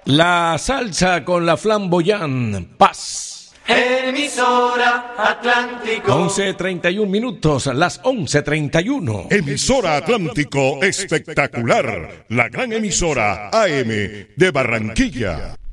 La salsa con la flamboyant Paz. Emisora Atlántico. 11:31 minutos, las 11:31. Emisora Atlántico espectacular, la gran emisora AM de Barranquilla.